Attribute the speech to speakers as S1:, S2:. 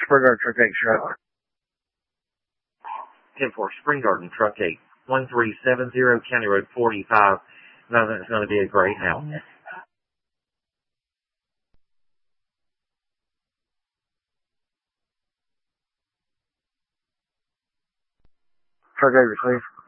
S1: Spring Garden Truck 8 Charlotte.
S2: 10-4 Spring Garden Truck 8, 1370 County Road 45. Now that's going to be a Greyhound.
S1: Truck 8 received.